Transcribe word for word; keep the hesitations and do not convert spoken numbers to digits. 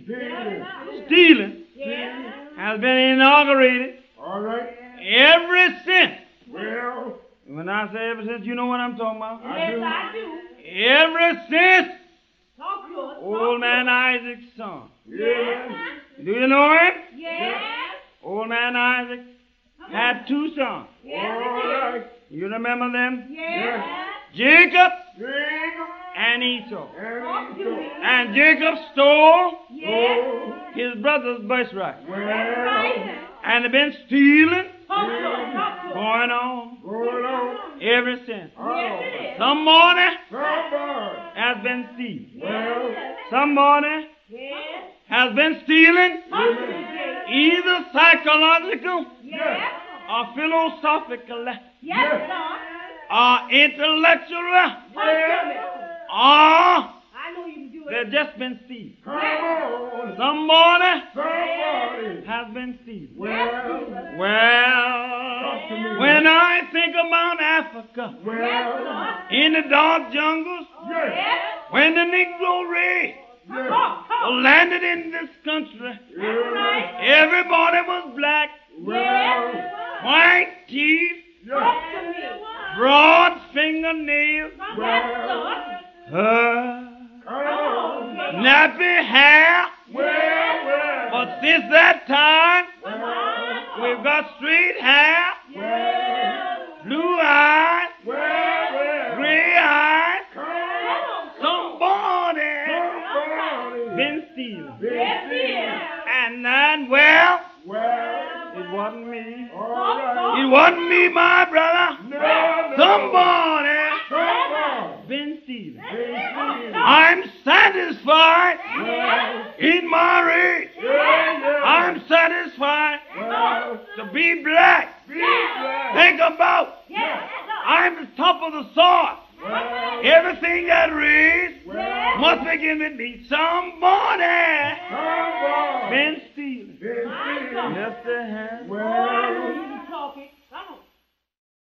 Stealing. Stealing Stealing. has been inaugurated All right. ever since. Well, When I say ever since, you know what I'm talking about. I do. I do. Ever since Talk to us. old man Isaac's son. Yeah. Do you know him? Yes. Old man Isaac had two sons. Yes. All right. You remember them? Yes. Jacob Jacob. and Esau. And Esau. And Jacob stole Yes. his brother's birthright. Well, And they've been stealing, Talk to us. Talk to us. going on going on. ever since. Oh, Some morning somebody. has been stealing. Well, Some morning Yes. has been stealing, Talk to us. either psychological Yes. or philosophical Yes, Lord. or intellectual Talk to me. or I know you can do they've it. just been stealing. come on. Some morning Somebody. has been stealing. Well, Well, talk to me. when I think about Africa, Well, in the dark jungles, yes. Yes. when the Negro race Yes. Talk, talk. landed in this country, Yes. everybody was black, Well, white teeth, yes. Talk to me. broad fingernails, Yes, Lord. uh, Come on. nappy hair. Well, well. But since that time, Well, we've got straight hair, well, blue eyes, well, well. gray eyes. Come on. Somebody Somebody. been stealing. Yes, he is. And then, well, Well, it wasn't me. all right. It wasn't me, my brother. No, no. Somebody Somebody. been stealing. Been stealing. I'm satisfied Well, in my race. yeah, yeah. I'm satisfied Well, to be black. be glad. Think about, Yes, I'm the top of the soil. Well, Everything that raised well, must begin with me. Somebody somebody. been stealing. Been stealing. Yes, they have.